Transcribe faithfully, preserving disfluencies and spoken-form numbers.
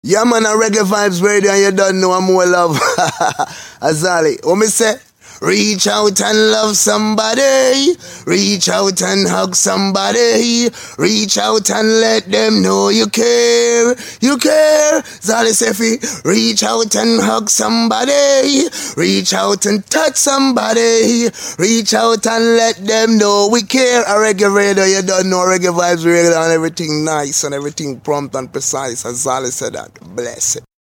Yeah, man, a Reggae Vibes Radio, and you don't know I'm more love. Azali, what me say? Reach out and love somebody. Reach out and hug somebody. Reach out and let them know you care. You care. Zali Sefi. Reach out and hug somebody. Reach out and touch somebody. Reach out and let them know we care. A Reggae Radio, you don't know Reggae Vibes Radio, and everything nice and everything prompt and precise. As Zali said that. Bless it.